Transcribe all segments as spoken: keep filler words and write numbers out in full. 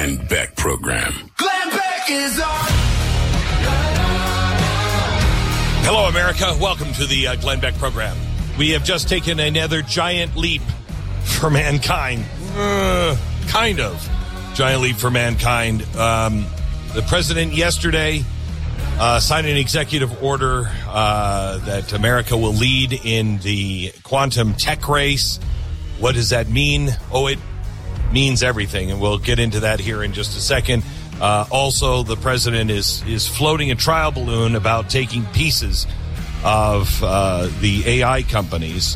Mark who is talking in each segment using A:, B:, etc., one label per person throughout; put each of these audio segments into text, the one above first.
A: Glenn Beck Program.
B: Glenn Beck is on.
C: Hello, America. Welcome to the uh, Glenn Beck Program. We have just taken another giant leap for mankind. Uh, kind of. Giant leap for mankind. Um, the president yesterday uh, signed an executive order uh, that America will lead in the quantum tech race. What does that mean? Oh, it means everything, and we'll get into that here in just a second. Uh, also, the president is is floating a trial balloon about taking pieces of uh, the A I companies.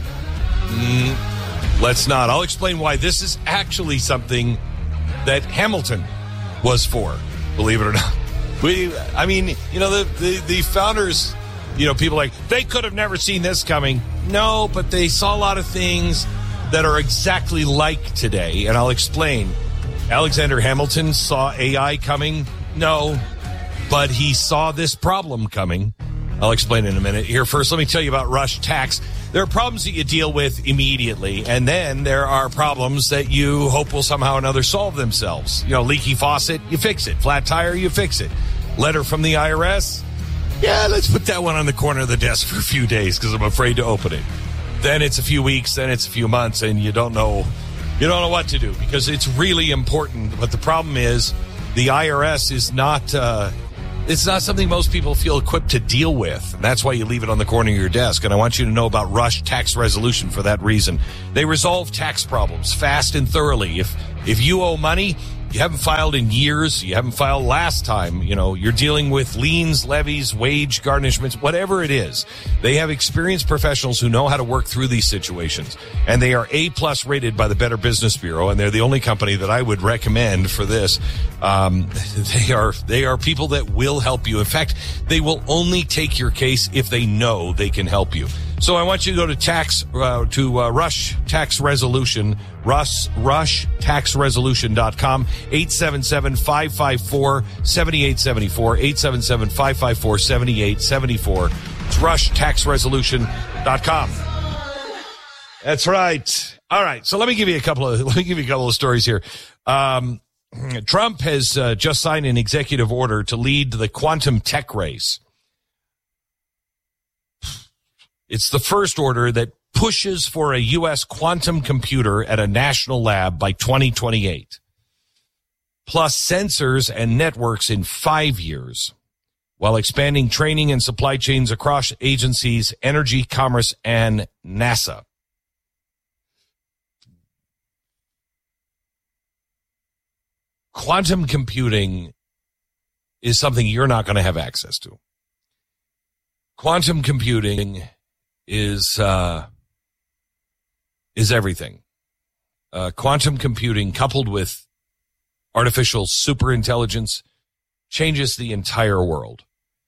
C: Mm, let's not. I'll explain why this is actually something that Hamilton was for, believe it or not. We, I mean, you know, the, the, the founders, you know, people like, they could have never seen this coming. No, but they saw a lot of things that are exactly like today, and I'll explain. Alexander Hamilton saw A I coming? No, but he saw this problem coming. I'll explain in a minute. Here, first, let me tell you about Rush Tax. There are problems that you deal with immediately, and then there are problems that you hope will somehow or another solve themselves. You know, leaky faucet, you fix it. Flat tire, you fix it. Letter from the I R S? Yeah, let's put that one on the corner of the desk for a few days because I'm afraid to open it. Then it's a few weeks, then it's a few months, and you don't know you don't know what to do because it's really important. But the problem is the I R S is not uh, it's not something most people feel equipped to deal with. And that's why you leave it on the corner of your desk. And I want you to know about Rush Tax Resolution for that reason. They resolve tax problems fast and thoroughly. If if you owe money, you haven't filed in years, you haven't filed last time, you know, you're dealing with liens, levies, wage garnishments, whatever it is. They have experienced professionals who know how to work through these situations. And they are A plus rated by the Better Business Bureau, and they're the only company that I would recommend for this. Um, they are, they are people that will help you. In fact, they will only take your case if they know they can help you. So I want you to go to tax, uh, to, uh, Rush Tax Resolution, Rush, rush tax resolution dot com, eight seven seven, five five four, seven eight seven four, eight seven seven, five five four, seven eight seven four. It's rush tax resolution dot com. That's right. All right. So let me give you a couple of, let me give you a couple of stories here. Um, Trump has uh, just signed an executive order to lead the quantum tech race. It's the first order that pushes for a U S quantum computer at a national lab by twenty twenty-eight, plus sensors and networks in five years, while expanding training and supply chains across agencies, energy, commerce, and NASA. Quantum computing is something you're not going to have access to. Quantum computing is uh, is everything. Uh, quantum computing coupled with artificial superintelligence changes the entire world.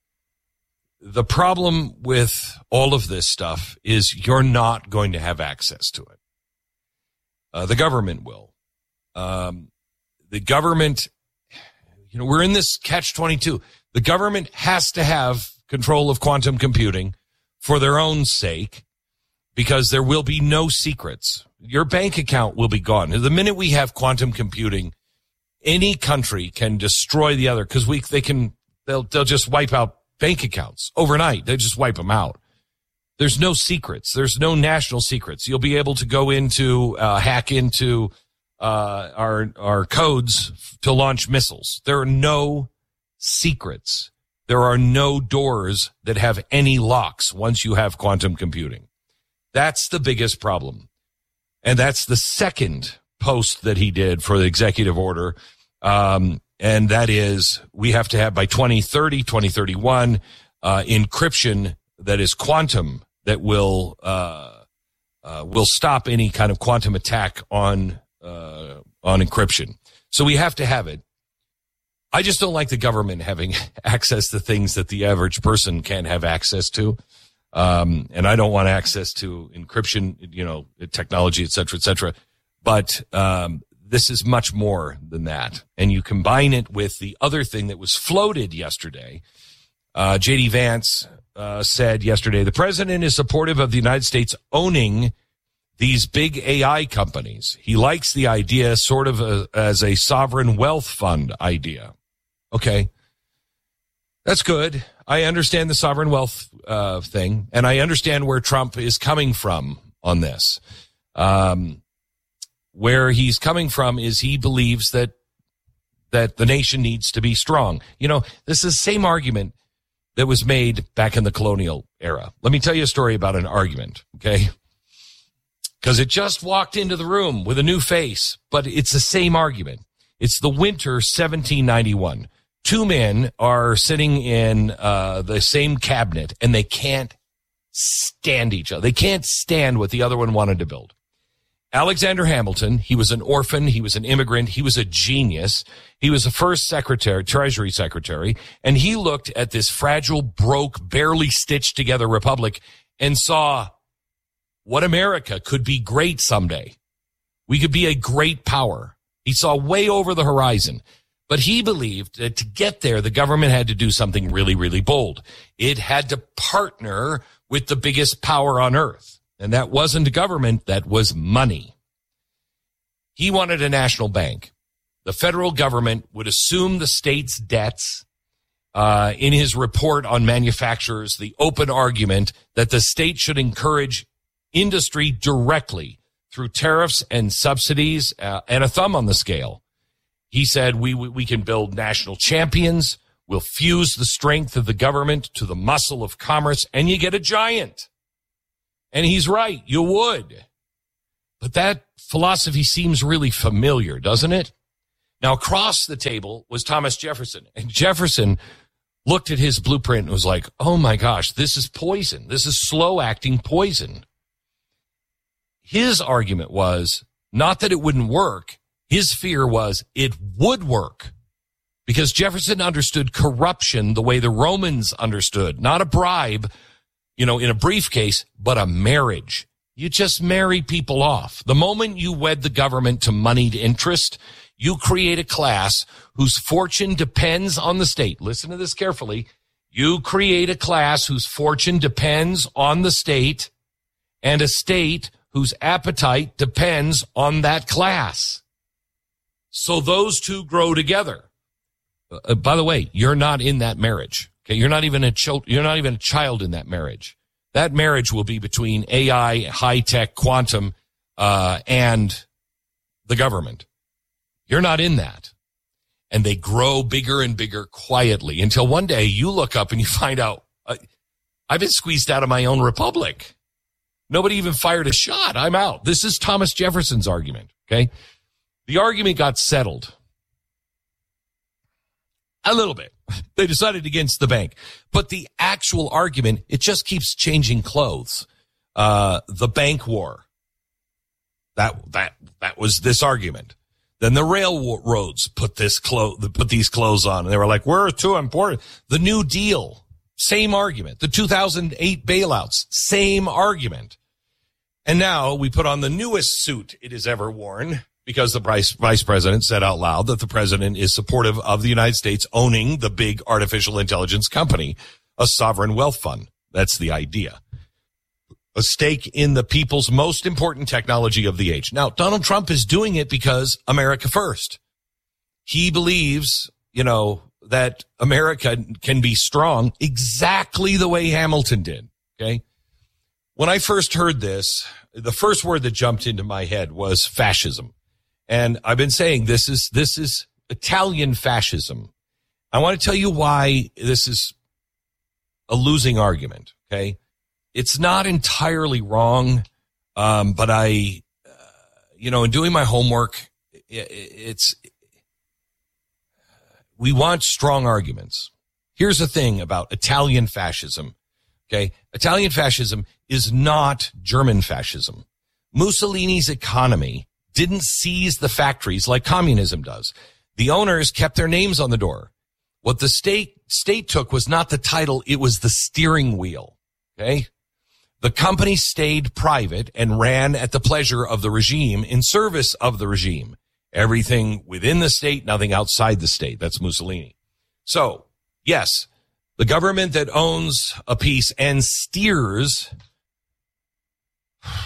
C: The problem with all of this stuff is you're not going to have access to it. Uh, the government will. Um, the government, you know, we're in this catch twenty-two. The government has to have control of quantum computing for their own sake, because there will be no secrets. Your bank account will be gone. The minute we have quantum computing, any country can destroy the other, because we they can they'll they'll just wipe out bank accounts overnight. They just wipe them out. There's no secrets. There's no national secrets. You'll be able to go into uh, hack into uh, our our codes to launch missiles. There are no secrets. There are no doors that have any locks once you have quantum computing. That's the biggest problem. And that's the second post that he did for the executive order. Um, and that is, we have to have by twenty thirty, twenty thirty-one, uh, encryption that is quantum that will, uh, uh, will stop any kind of quantum attack on, uh, on encryption. So we have to have it. I just don't like the government having access to things that the average person can't have access to. Um, and I don't want access to encryption, you know, technology, et cetera, et cetera. But, um, this is much more than that. And you combine it with the other thing that was floated yesterday. Uh, J D Vance, uh, said yesterday, the president is supportive of the United States owning these big A I companies. He likes the idea sort of a, as a sovereign wealth fund idea. Okay. That's good. I understand the sovereign wealth uh, thing, and I understand where Trump is coming from on this. Um, where he's coming from is he believes that that the nation needs to be strong. You know, this is the same argument that was made back in the colonial era. Let me tell you a story about an argument, okay? Because it just walked into the room with a new face, but it's the same argument. It's the winter seventeen ninety-one. Two men are sitting in uh, the same cabinet, and they can't stand each other. They can't stand what the other one wanted to build. Alexander Hamilton, he was an orphan. He was an immigrant. He was a genius. He was the first secretary, Treasury Secretary, and he looked at this fragile, broke, barely stitched together republic and saw what America could be great someday. We could be a great power. He saw way over the horizon. But he believed that to get there, the government had to do something really, really bold. It had to partner with the biggest power on earth. And that wasn't a government, that was money. He wanted a national bank. The federal government would assume the state's debts. Uh, in his report on manufacturers, the open argument that the state should encourage industry directly through tariffs and subsidies uh, and a thumb on the scale. He said, we, we can build national champions. We'll fuse the strength of the government to the muscle of commerce, and you get a giant. And he's right. You would. But that philosophy seems really familiar, doesn't it? Now, across the table was Thomas Jefferson. And Jefferson looked at his blueprint and was like, oh, my gosh, this is poison. This is slow-acting poison. His argument was not that it wouldn't work. His fear was it would work because Jefferson understood corruption the way the Romans understood, not a bribe, you know, in a briefcase, but a marriage. You just marry people off. The moment you wed the government to moneyed interest, you create a class whose fortune depends on the state. Listen to this carefully. You create a class whose fortune depends on the state and a state whose appetite depends on that class. So those two grow together. Uh, by the way, you're not in that marriage. Okay, you're not even a child. You're not even a child in that marriage. That marriage will be between A I, high tech, quantum, uh, and the government. You're not in that, and they grow bigger and bigger quietly until one day you look up and you find out uh, I've been squeezed out of my own republic. Nobody even fired a shot. I'm out. This is Thomas Jefferson's argument. Okay. The argument got settled a little bit. They decided against the bank. But the actual argument, it just keeps changing clothes. Uh, the bank war. That, that, that was this argument. Then the railroads put this clo- put these clothes on. And they were like, we're too important. The New Deal, same argument. The two thousand eight bailouts, same argument. And now we put on the newest suit it has ever worn. Because the vice, vice president said out loud that the president is supportive of the United States owning the big artificial intelligence company, a sovereign wealth fund. That's the idea. A stake in the people's most important technology of the age. Now, Donald Trump is doing it because America first. He believes, you know, that America can be strong exactly the way Hamilton did. Okay. When I first heard this, the first word that jumped into my head was fascism. And I've been saying this is, this is Italian fascism. I want to tell you why this is a losing argument. Okay. It's not entirely wrong. Um, but I, uh, you know, in doing my homework, it, it's, we want strong arguments. Here's the thing about Italian fascism. Okay. Italian fascism is not German fascism. Mussolini's economy didn't seize the factories like communism does. The owners kept their names on the door. What the state state took was not the title, it was the steering wheel. Okay? The company stayed private and ran at the pleasure of the regime in service of the regime. Everything within the state, nothing outside the state. That's Mussolini. So, yes, the government that owns a piece and steers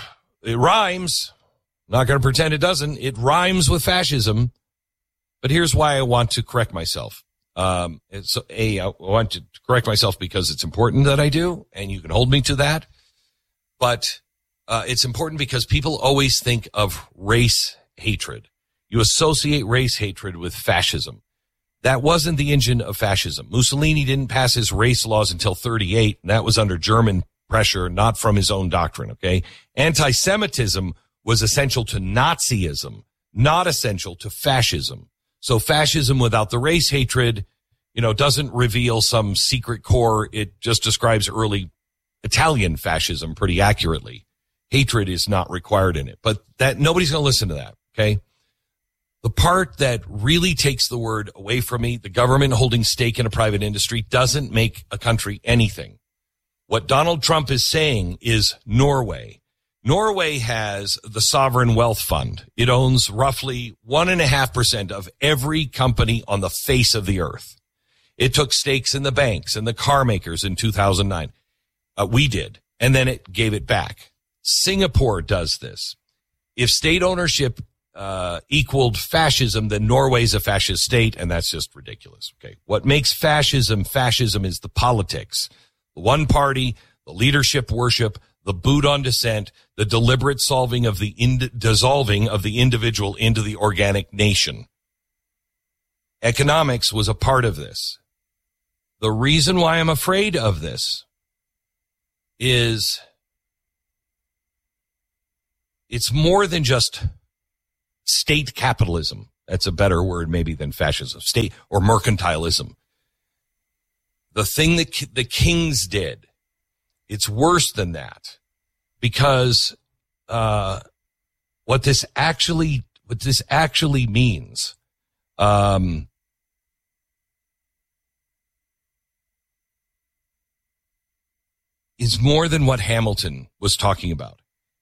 C: it rhymes. I'm not going to pretend it doesn't. It rhymes with fascism. But here's why I want to correct myself. Um, it's a, I want to correct myself because it's important that I do, and you can hold me to that. But uh, it's important because people always think of race hatred. You associate race hatred with fascism. That wasn't the engine of fascism. Mussolini didn't pass his race laws until thirty-eight, and that was under German pressure, not from his own doctrine, okay? Anti-Semitism was essential to Nazism, not essential to fascism. So fascism without the race hatred, you know, doesn't reveal some secret core. It just describes early Italian fascism pretty accurately. Hatred is not required in it, but that nobody's going to listen to that, okay? The part that really takes the word away from me, the government holding stake in a private industry, doesn't make a country anything. What Donald Trump is saying is Norway. Norway has the Sovereign Wealth Fund. It owns roughly one and a half percent of every company on the face of the earth. It took stakes in the banks and the car makers in two thousand nine. Uh, we did. And then it gave it back. Singapore does this. If state ownership uh, equaled fascism, then Norway's a fascist state, and that's just ridiculous. Okay. What makes fascism fascism is the politics. The one party, the leadership worship, the boot on dissent, the deliberate solving of the ind- dissolving of the individual into the organic nation. Economics was a part of this. The reason why I'm afraid of this is it's more than just state capitalism. That's a better word maybe than fascism, state or mercantilism. The thing that ki- the kings did, it's worse than that, because uh, what this actually what this actually means um, is more than what Hamilton was talking about.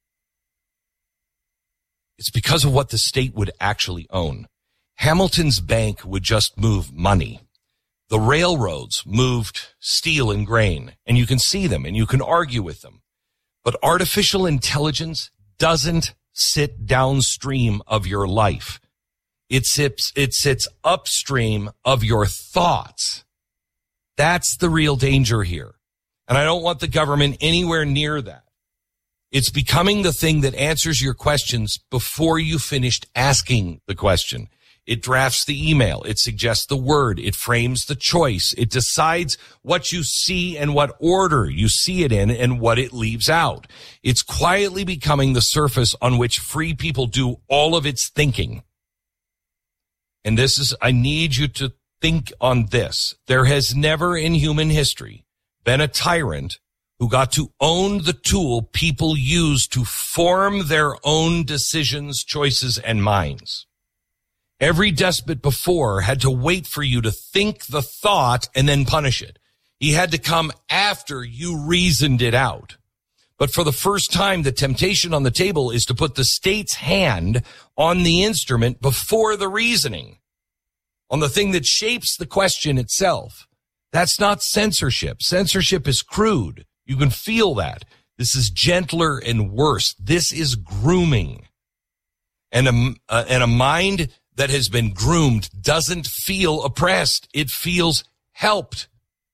C: It's because of what the state would actually own. Hamilton's bank would just move money. The railroads moved steel and grain, and you can see them and you can argue with them. But artificial intelligence doesn't sit downstream of your life. It sits, it sits upstream of your thoughts. That's the real danger here. And I don't want the government anywhere near that. It's becoming the thing that answers your questions before you finished asking the question. It drafts the email. It suggests the word. It frames the choice. It decides what you see and what order you see it in and what it leaves out. It's quietly becoming the surface on which free people do all of its thinking. And this is, I need you to think on this. There has never in human history been a tyrant who got to own the tool people use to form their own decisions, choices, and minds. Every despot before had to wait for you to think the thought and then punish it. He had to come after you reasoned it out. But for the first time, the temptation on the table is to put the state's hand on the instrument before the reasoning, on the thing that shapes the question itself. That's not censorship. Censorship is crude. You can feel that. This is gentler and worse. This is grooming. And a, uh, and a mind that has been groomed doesn't feel oppressed. It feels helped.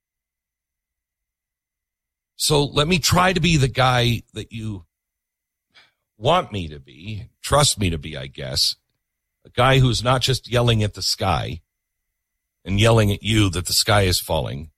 C: So let me try to be the guy that you want me to be, trust me to be, I guess. A guy who's not just yelling at the sky and yelling at you that the sky is falling.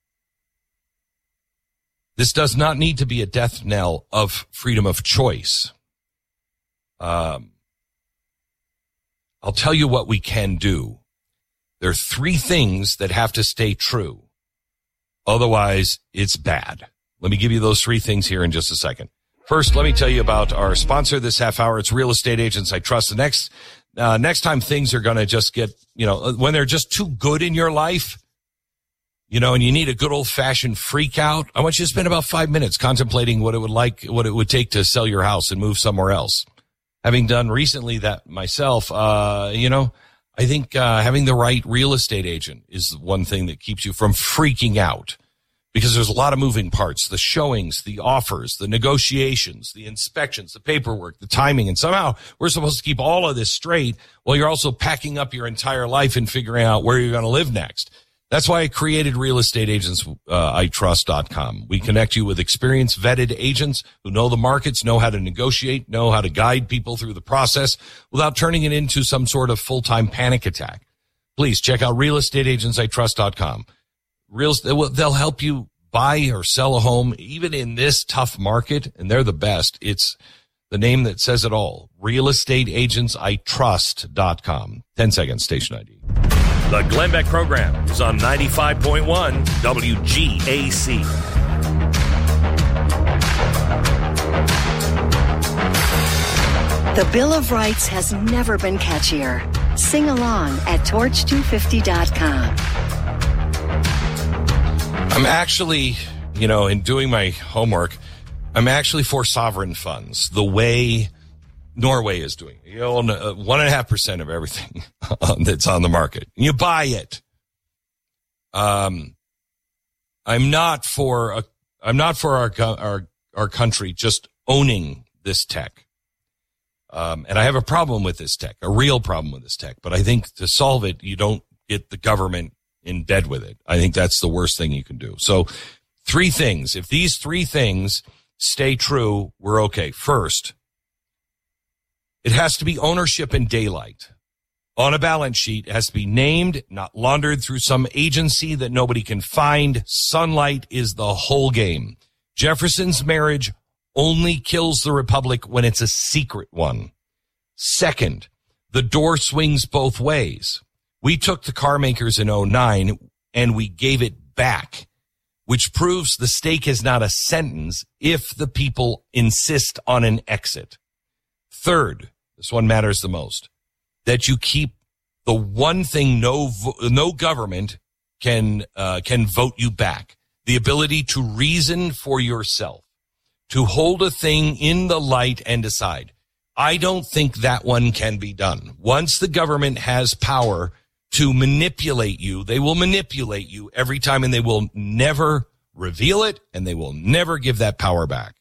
C: This does not need to be a death knell of freedom of choice. Um, I'll tell you what we can do. There are three things that have to stay true. Otherwise, it's bad. Let me give you those three things here in just a second. First, let me tell you about our sponsor this half hour. It's Real Estate Agents I Trust. The next, uh, next time things are going to just get, you know, when they're just too good in your life, you know, and you need a good old fashioned freak out, I want you to spend about five minutes contemplating what it would like, what it would take to sell your house and move somewhere else. Having done recently that myself, uh, you know, I think, uh, having the right real estate agent is one thing that keeps you from freaking out. because there's a lot of moving parts, the showings, the offers, the negotiations, the inspections, the paperwork, the timing. And somehow we're supposed to keep all of this straight while you're also packing up your entire life and figuring out where you're going to live next. That's why I created real estate agents I trust dot com. We connect you with experienced, vetted agents who know the markets, know how to negotiate, know how to guide people through the process without turning it into some sort of full-time panic attack. Please check out real estate agents I trust dot com. Real, they'll help you buy or sell a home, even in this tough market, and they're the best. It's the name that says it all. real estate agents I trust dot com. ten seconds, station I D.
A: The Glenn Beck program is on ninety-five point one W G A C.
D: The Bill of Rights has never been catchier. Sing along at torch two fifty dot com.
C: I'm actually, you know, in doing my homework, I'm actually for sovereign funds, the way Norway is doing. You own uh, one and a half percent of everything that's on the market. You buy it. Um, I'm not for a, I'm not for our our our country just owning this tech. Um, and I have a problem with this tech, a real problem with this tech. But I think to solve it, you don't get the government in bed with it. I think that's the worst thing you can do. So three things. If these three things stay true, we're okay. First, it has to be ownership in daylight. On a balance sheet, it has to be named, not laundered through some agency that nobody can find. Sunlight is the whole game. Jefferson's marriage only kills the republic when it's a secret one. Second, the door swings both ways. We took the car makers in oh nine and we gave it back, which proves the stake is not a sentence if the people insist on an exit. Third, this one matters the most, that you keep the one thing no vo- no government can uh, can vote you back, the ability to reason for yourself, to hold a thing in the light and decide. I don't think that one can be done. Once the government has power to manipulate you, they will manipulate you every time, and they will never reveal it, and they will never give that power back.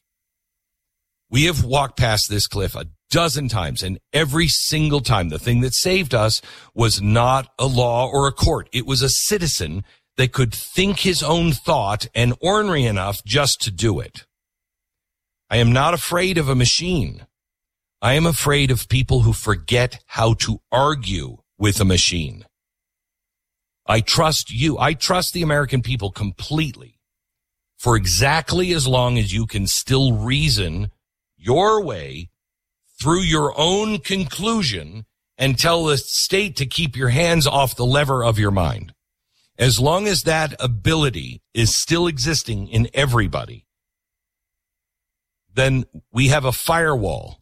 C: We have walked past this cliff a dozen times, and every single time the thing that saved us was not a law or a court. It was a citizen that could think his own thought and ornery enough just to do it. I am not afraid of a machine. I am afraid of people who forget how to argue with a machine. I trust you. I trust the American people completely for exactly as long as you can still reason your way through your own conclusion and tell the state to keep your hands off the lever of your mind. As long as that ability is still existing in everybody, then we have a firewall.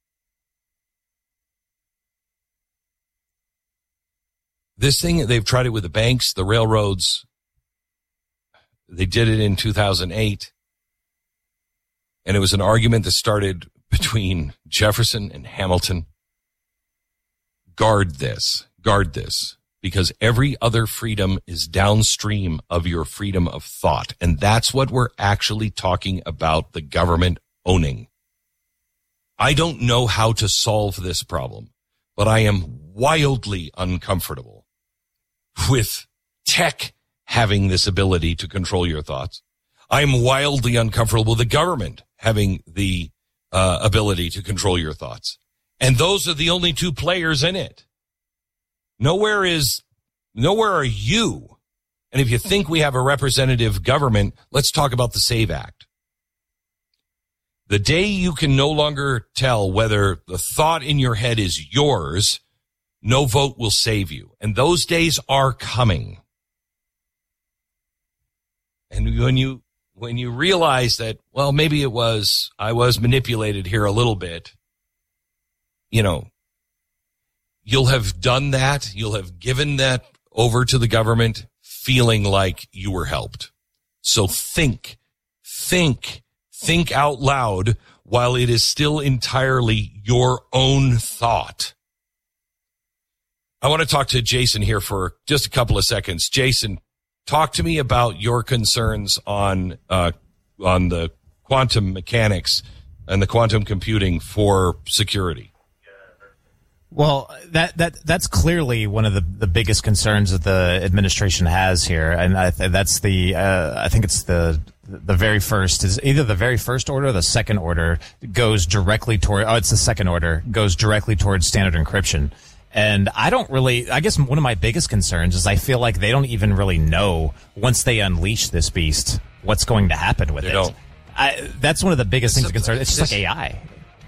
C: This thing, they've tried it with the banks, the railroads. They did it in two thousand eight. And it was an argument that started between Jefferson and Hamilton. Guard this, guard this, because every other freedom is downstream of your freedom of thought. And that's what we're actually talking about the government owning. I don't know how to solve this problem, but I am wildly uncomfortable with tech having this ability to control your thoughts. I'm wildly uncomfortable with the government having the uh, ability to control your thoughts. And those are the only two players in it. Nowhere is, nowhere are you. And if you think we have a representative government, let's talk about the SAVE Act. The day you can no longer tell whether the thought in your head is yours, no vote will save you. And those days are coming. And when you when you realize that, well, maybe it was, I was manipulated here a little bit, you know, you'll have done that. You'll have given that over to the government feeling like you were helped. So think, think, think out loud while it is still entirely your own thought. I want to talk to Jason here for just a couple of seconds. Jason, talk to me about your concerns on uh, on the quantum mechanics and the quantum computing for security.
E: Well, that that that's clearly one of the, the biggest concerns that the administration has here, and I th- that's the uh, I think it's the the very first is either the very first order or the second order goes directly toward. Oh, it's the second order goes directly towards standard encryption. And I don't really, I guess one of my biggest concerns is I feel like they don't even really know once they unleash this beast what's going to happen with
C: they
E: it.
C: Don't.
E: I, that's one of the biggest things of concern. It's just
C: this,
E: like A I.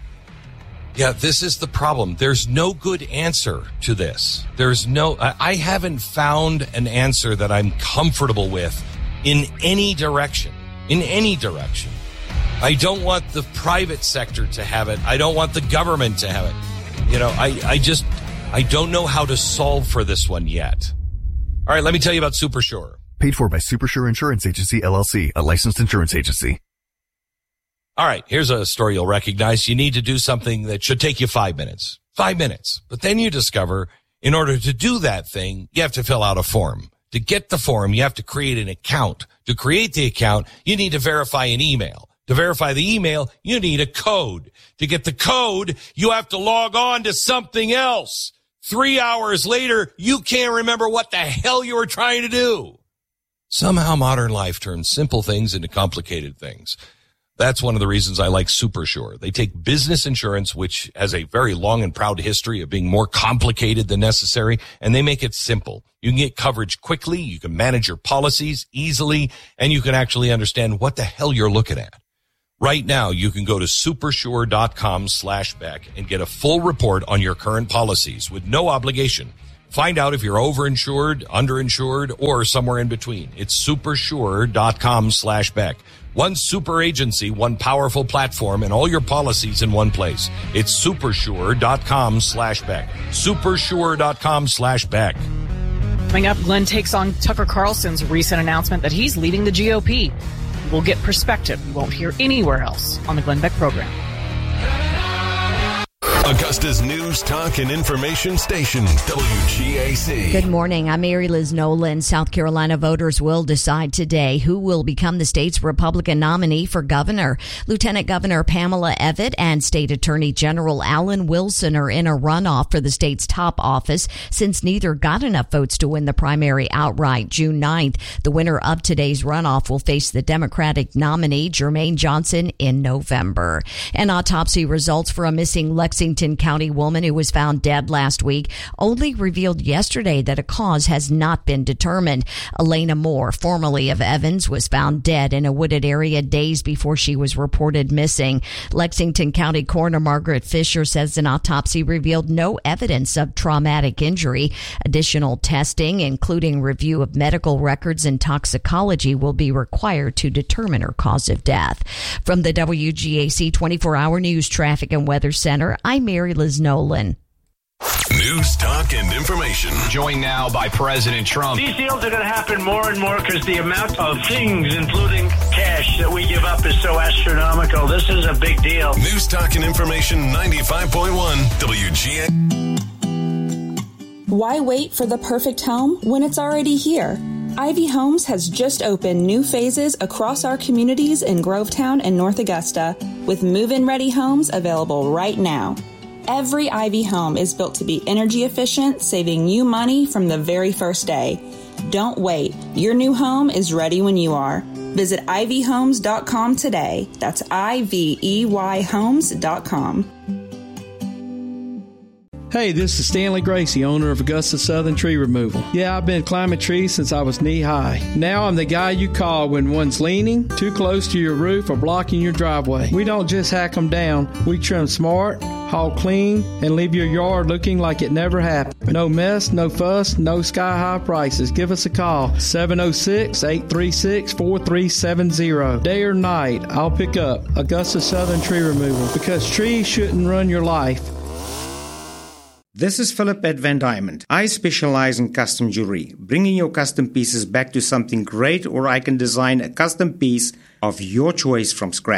C: Yeah, this is the problem. There's no good answer to this. There's no, I, I haven't found an answer that I'm comfortable with in any direction. In any direction. I don't want the private sector to have it. I don't want the government to have it. You know, I, I just, I don't know how to solve for this one yet. All right, let me tell you about SuperSure.
F: Paid for by SuperSure Insurance Agency, L L C, a licensed insurance agency.
C: All right, here's a story you'll recognize. You need to do something that should take you five minutes. Five minutes. But then you discover in order to do that thing, you have to fill out a form. To get the form, you have to create an account. To create the account, you need to verify an email. To verify the email, you need a code. To get the code, you have to log on to something else. Three hours later, you can't remember what the hell you were trying to do. Somehow modern life turns simple things into complicated things. That's one of the reasons I like SuperSure. They take business insurance, which has a very long and proud history of being more complicated than necessary, and they make it simple. You can get coverage quickly, you can manage your policies easily, and you can actually understand what the hell you're looking at. Right now, you can go to supersure.com slash Beck and get a full report on your current policies with no obligation. Find out if you're overinsured, underinsured, or somewhere in between. It's supersure.com slash Beck. One super agency, one powerful platform, and all your policies in one place. It's supersure.com slash Beck. Supersure.com slash Beck.
G: Coming up, Glenn takes on Tucker Carlson's recent announcement that he's leaving the G O P. We'll get perspective you won't hear anywhere else on the Glenn Beck program.
H: Augusta's news, talk, and information station, W G A C.
I: Good morning. I'm Mary Liz Nolan. South Carolina voters will decide today who will become the state's Republican nominee for governor. Lieutenant Governor Pamela Evette and State Attorney General Alan Wilson are in a runoff for the state's top office since neither got enough votes to win the primary outright June ninth. The winner of today's runoff will face the Democratic nominee Jermaine Johnson in November. And autopsy results for a missing Lexington County woman who was found dead last week only revealed yesterday that a cause has not been determined. Elena Moore, formerly of Evans, was found dead in a wooded area days before she was reported missing. Lexington County Coroner Margaret Fisher says an autopsy revealed no evidence of traumatic injury. Additional testing, including review of medical records and toxicology, will be required to determine her cause of death. From the W G A C twenty-four hour News Traffic and Weather Center, I'm Mary Liz Nolan.
H: News, talk, and information.
J: Joined now by President Trump.
K: These deals are going to happen more and more because the amount of things, including cash, that we give up is so astronomical. This is a big deal.
H: News, talk, and information ninety-five point one W G A.
L: Why wait for the perfect home when it's already here? Ivy Homes has just opened new phases across our communities in Grovetown and North Augusta, with move-in ready homes available right now. Every Ivy home is built to be energy efficient, saving you money from the very first day. Don't wait. Your new home is ready when you are. Visit ivy homes dot com today. That's I V E Y homes dot com.
M: Hey, this is Stanley Gracie, owner of Augusta Southern Tree Removal. Yeah, I've been climbing trees since I was knee-high. Now I'm the guy you call when one's leaning, too close to your roof, or blocking your driveway. We don't just hack them down. We trim smart, haul clean, and leave your yard looking like it never happened. No mess, no fuss, no sky-high prices. Give us a call, seven oh six, eight three six, four three seven zero. Day or night, I'll pick up Augusta Southern Tree Removal, because trees shouldn't run your life.
N: This is Philip at Van Diamond. I specialize in custom jewelry, bringing your custom pieces back to something great, or I can design a custom piece of your choice from scratch.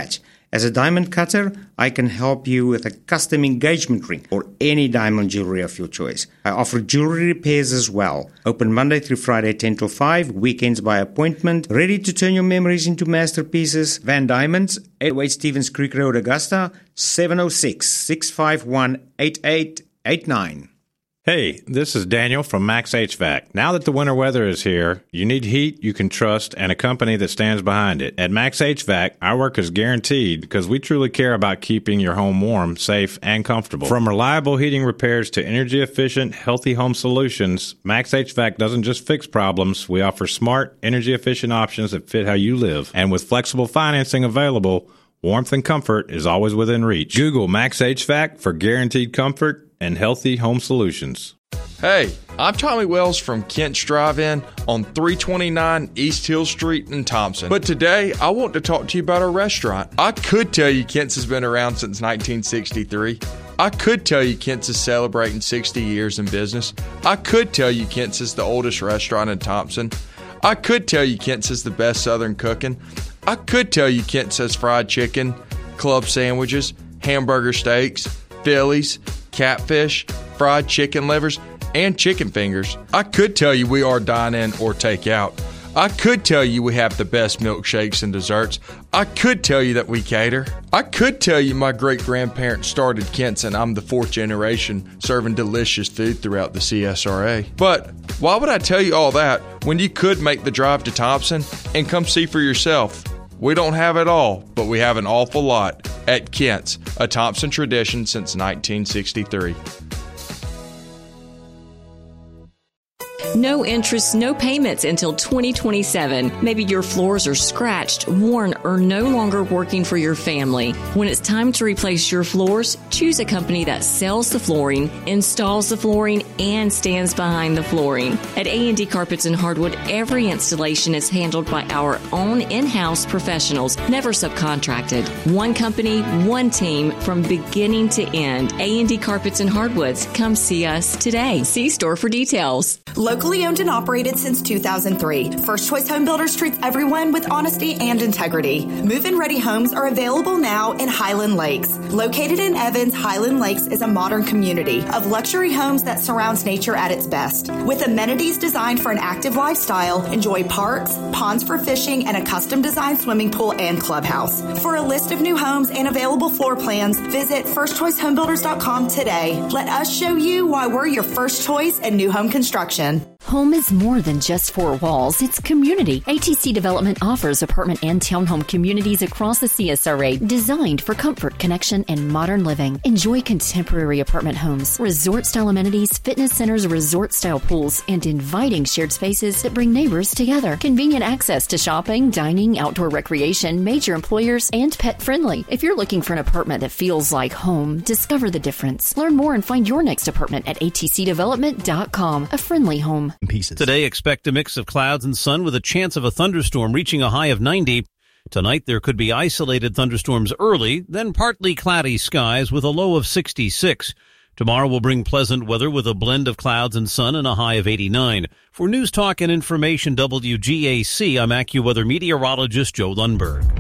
N: As a diamond cutter, I can help you with a custom engagement ring or any diamond jewelry of your choice. I offer jewelry repairs as well. Open Monday through Friday, ten till five, weekends by appointment. Ready to turn your memories into masterpieces? Van Diamonds, eight oh eight Stevens Creek Road, Augusta, seven oh six, six five one, eight eight eight nine.
O: Hey, this is Daniel from Max H V A C. Now that the winter weather is here, you need heat you can trust and a company that stands behind it. At Max H V A C, our work is guaranteed because we truly care about keeping your home warm, safe, and comfortable. From reliable heating repairs to energy-efficient, healthy home solutions, Max H V A C doesn't just fix problems. We offer smart, energy-efficient options that fit how you live. And with flexible financing available, warmth and comfort is always within reach. Google Max H V A C for guaranteed comfort and healthy home solutions.
P: Hey, I'm Tommy Wells from Kent's Drive-In on three twenty-nine East Hill Street in Thompson. But today, I want to talk to you about our restaurant. I could tell you Kent's has been around since nineteen sixty-three. I could tell you Kent's is celebrating sixty years in business. I could tell you Kent's is the oldest restaurant in Thompson. I could tell you Kent's is the best Southern cooking. I could tell you Kent's has fried chicken, club sandwiches, hamburger steaks, Phillies, catfish, fried chicken livers, and chicken fingers. I could tell you we are dine-in or take-out. I could tell you we have the best milkshakes and desserts. I could tell you that we cater. I could tell you my great-grandparents started Kent's and I'm the fourth generation serving delicious food throughout the C S R A. But why would I tell you all that when you could make the drive to Thompson and come see for yourself? We don't have it all, but we have an awful lot at Kent's, a Thompson tradition since nineteen sixty-three.
Q: No interest, no payments until twenty twenty-seven. Maybe your floors are scratched, worn, or no longer working for your family. When it's time to replace your floors, choose a company that sells the flooring, installs the flooring, and stands behind the flooring. At A and D Carpets and Hardwood, every installation is handled by our own in-house professionals, never subcontracted. One company, one team, from beginning to end. A and D Carpets and Hardwoods. Come see us today. See store for details.
R: Locally owned and operated since two thousand three, First Choice Home Builders treats everyone with honesty and integrity. Move-in ready homes are available now in Highland Lakes. Located in Evans, Highland Lakes is a modern community of luxury homes that surrounds nature at its best. With amenities designed for an active lifestyle, enjoy parks, ponds for fishing, and a custom-designed swimming pool and clubhouse. For a list of new homes and available floor plans, visit first choice home builders dot com today. Let us show you why we're your first choice in new home construction.
S: Home is more than just four walls, it's community. A T C Development offers apartment and townhome communities across the C S R A designed for comfort, connection, and modern living. Enjoy contemporary apartment homes, resort-style amenities, fitness centers, resort-style pools, and inviting shared spaces that bring neighbors together. Convenient access to shopping, dining, outdoor recreation, major employers, and pet-friendly. If you're looking for an apartment that feels like home, discover the difference. Learn more and find your next apartment at A T C development dot com. A friendly home.
T: Pieces. Today, expect a mix of clouds and sun with a chance of a thunderstorm reaching a high of ninety. Tonight, there could be isolated thunderstorms early, then partly cloudy skies with a low of sixty-six. Tomorrow will bring pleasant weather with a blend of clouds and sun and a high of eighty-nine. For News Talk and Information W G A C, I'm AccuWeather meteorologist Joe Lundberg.